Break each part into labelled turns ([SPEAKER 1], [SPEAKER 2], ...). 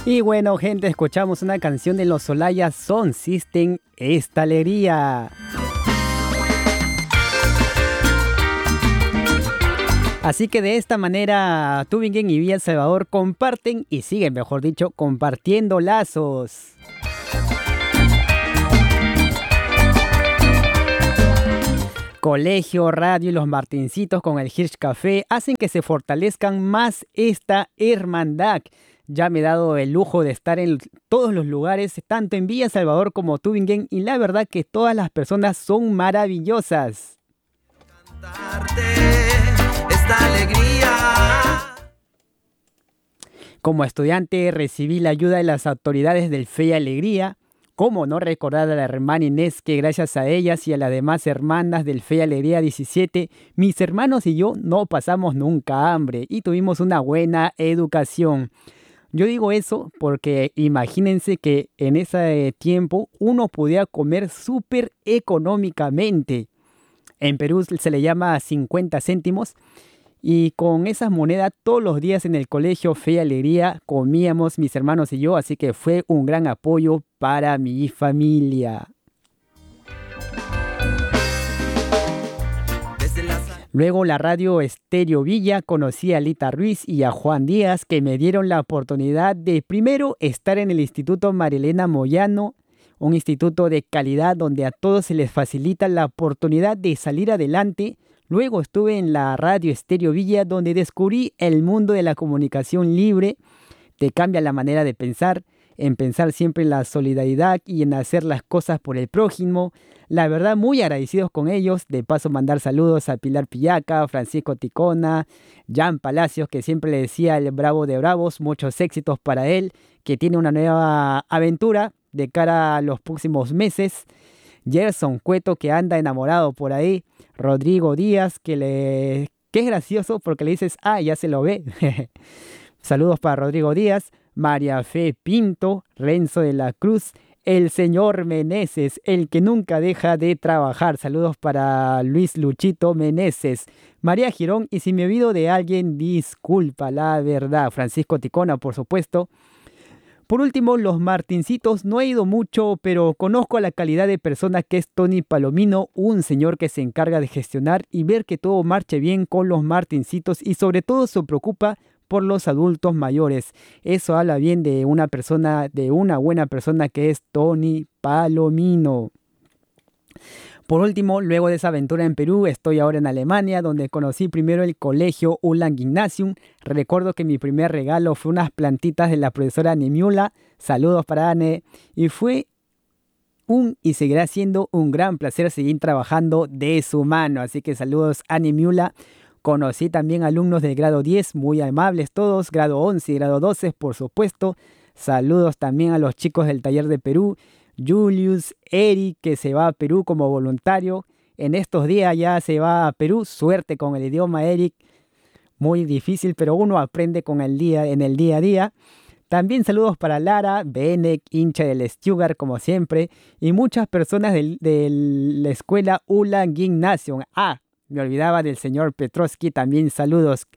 [SPEAKER 1] Y bueno, gente, escuchamos una canción de los Olaya Sound System, Esta Alegría. Así que de esta manera, Tübingen y Villa El Salvador comparten y siguen, mejor dicho, compartiendo lazos. Colegio, radio y los Martincitos con el Hirsch Café hacen que se fortalezcan más esta hermandad. Ya me he dado el lujo de estar en todos los lugares, tanto en Villa El Salvador como Tübingen, y la verdad que todas las personas son maravillosas. Cantarte esta alegría. Como estudiante recibí la ayuda de las autoridades del Fe y Alegría. ¿Cómo no recordar a la hermana Inés que gracias a ellas y a las demás hermanas del Fe y Alegría 17, mis hermanos y yo no pasamos nunca hambre y tuvimos una buena educación? Yo digo eso porque imagínense que en ese tiempo uno podía comer súper económicamente. En Perú se le llama 50 céntimos. Y con esas monedas todos los días en el colegio Fe y Alegría comíamos mis hermanos y yo, así que fue un gran apoyo para mi familia. Luego la radio Estéreo Villa, conocí a Lita Ruiz y a Juan Díaz, que me dieron la oportunidad de primero estar en el Instituto Marilena Moyano, un instituto de calidad donde a todos se les facilita la oportunidad de salir adelante. Luego estuve en la radio Estéreo Villa, donde descubrí el mundo de la comunicación libre. Te cambia la manera de pensar, en pensar siempre en la solidaridad y en hacer las cosas por el prójimo. La verdad, muy agradecidos con ellos. De paso, mandar saludos a Pilar Pillaca, Francisco Ticona, Jan Palacios, que siempre le decía el bravo de bravos. Muchos éxitos para él, que tiene una nueva aventura de cara a los próximos meses. Gerson Cueto, que anda enamorado por ahí. Rodrigo Díaz, que es gracioso porque le dices, ya se lo ve. Saludos para Rodrigo Díaz. María Fe Pinto, Renzo de la Cruz, el señor Meneses, el que nunca deja de trabajar. Saludos para Luis Luchito Meneses. María Girón, y si me olvido de alguien, disculpa, la verdad. Francisco Ticona, por supuesto. Por último, los Martincitos, no he ido mucho, pero conozco a la calidad de persona que es Tony Palomino, un señor que se encarga de gestionar y ver que todo marche bien con los Martincitos y sobre todo se preocupa por los adultos mayores. Eso habla bien de una persona, de una buena persona que es Tony Palomino. Por último, luego de esa aventura en Perú, estoy ahora en Alemania, donde conocí primero el colegio Ulan Gymnasium. Recuerdo que mi primer regalo fue unas plantitas de la profesora Anne Müller. Saludos para Anne. Y fue y seguirá siendo un gran placer seguir trabajando de su mano. Así que saludos Anne Müller. Conocí también alumnos del grado 10, muy amables todos, grado 11 y grado 12, por supuesto. Saludos también a los chicos del taller de Perú. Julius, Eric, que se va a Perú como voluntario. En estos días ya se va a Perú. Suerte con el idioma, Eric. Muy difícil, pero uno aprende en el día a día. También saludos para Lara, Benek, hincha del Stuttgart como siempre. Y muchas personas de la escuela Ulan Gymnasium. Me olvidaba del señor Petrovsky. También saludos.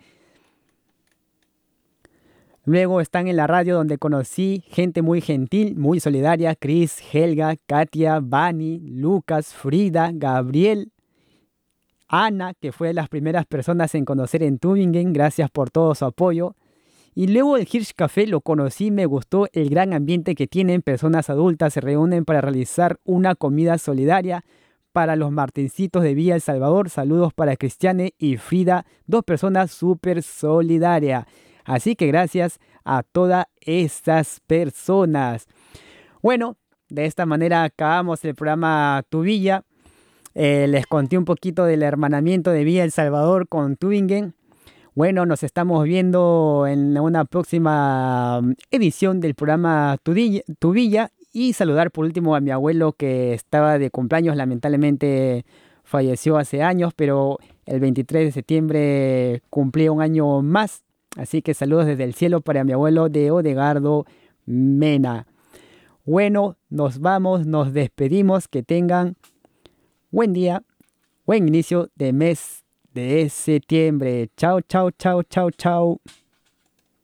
[SPEAKER 1] Luego están en la radio donde conocí gente muy gentil, muy solidaria. Chris, Helga, Katia, Vani, Lucas, Frida, Gabriel, Ana, que fue de las primeras personas en conocer en Tübingen. Gracias por todo su apoyo. Y luego el Hirsch Café lo conocí, me gustó el gran ambiente que tienen. Personas adultas se reúnen para realizar una comida solidaria para los Martincitos de Villa El Salvador. Saludos para Cristiane y Frida, dos personas súper solidarias. Así que gracias a todas estas personas. Bueno, de esta manera acabamos el programa Tu Villa. Les conté un poquito del hermanamiento de Villa El Salvador con Tübingen. Bueno, nos estamos viendo en una próxima edición del programa Tu Villa. Y saludar por último a mi abuelo que estaba de cumpleaños. Lamentablemente falleció hace años, pero el 23 de septiembre cumplió un año más. Así que saludos desde el cielo para mi abuelo de Odegardo Mena. Bueno, nos vamos, nos despedimos. Que tengan buen día, buen inicio de mes de septiembre. Chao, chao, chao, chao, chao.